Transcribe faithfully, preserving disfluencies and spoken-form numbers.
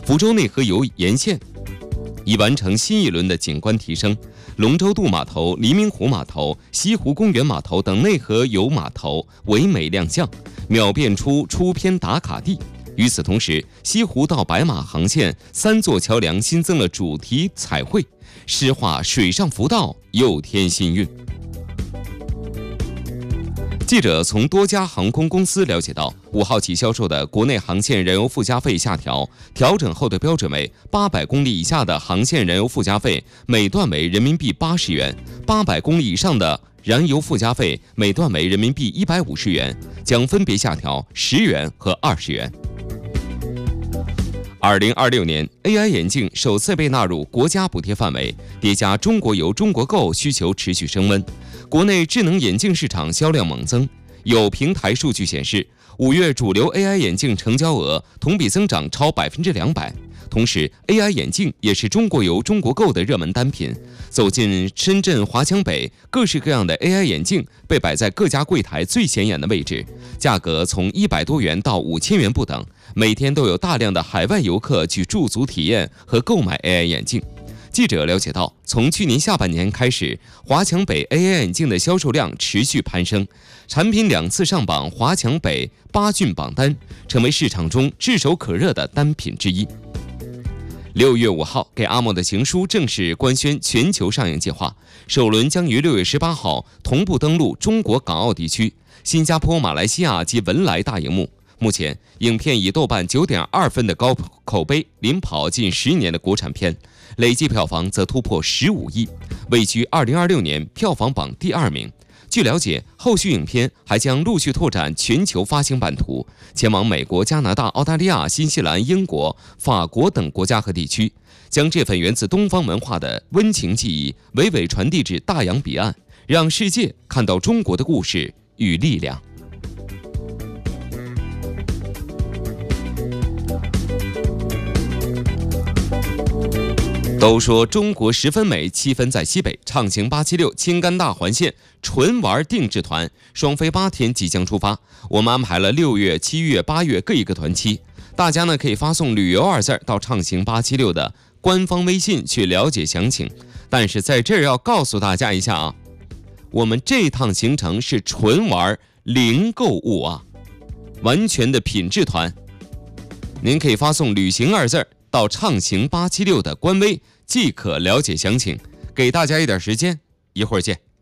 福州内河游沿线已完成新一轮的景观提升，龙舟渡码头、黎明湖码头、西湖公园码头等内河游码头唯美亮相，秒变出出片打卡地。与此同时，西湖到白马航线三座桥梁新增了主题彩绘，诗画水上浮道又添新韵。记者从多家航空公司了解到，五号起销售的国内航线燃油附加费下调，调整后的标准为八百公里以下的航线燃油附加费每段为人民币八十元，八百公里以上的燃油附加费每段为人民币一百五十元，将分别下调十元和二十元。二零二六年 A I 眼镜首次被纳入国家补贴范围，叠加中国游、中国购需求持续升温，国内智能眼镜市场销量猛增。有平台数据显示，五月主流 A I 眼镜成交额同比增长超百分之两百。同时 ，A I 眼镜也是中国游、中国购的热门单品。走进深圳华强北，各式各样的 A I 眼镜被摆在各家柜台最显眼的位置，价格从一百多元到五千元不等。每天都有大量的海外游客去驻足体验和购买 A I 眼镜。记者了解到，从去年下半年开始，华强北 A I 眼镜的销售量持续攀升，产品两次上榜华强北八骏榜单，成为市场中炙手可热的单品之一。六月五号，给阿莫的情书正式官宣全球上映计划，首轮将于六月十八号同步登陆中国港澳地区、新加坡、马来西亚及文莱大荧幕。目前，影片以豆瓣 九点二 分的高口碑领跑近十年的国产片，累计票房则突破十五亿，位居二零二六年票房榜第二名。据了解，后续影片还将陆续拓展全球发行版图，前往美国、加拿大、澳大利亚、新西兰、英国、法国等国家和地区，将这份源自东方文化的温情记忆娓娓传递至大洋彼岸，让世界看到中国的故事与力量。都说中国十分美，七分在西北。畅行八七六青甘大环线纯玩定制团双飞八天即将出发，我们安排了六月、七月、八月各一个团期。大家呢可以发送旅游二字到畅行八七六的官方微信去了解详情。但是在这儿要告诉大家一下啊，我们这趟行程是纯玩零购物啊，完全的品质团。您可以发送旅行二字到畅行八七六的官微即可了解详情。给大家一点时间，一会儿见。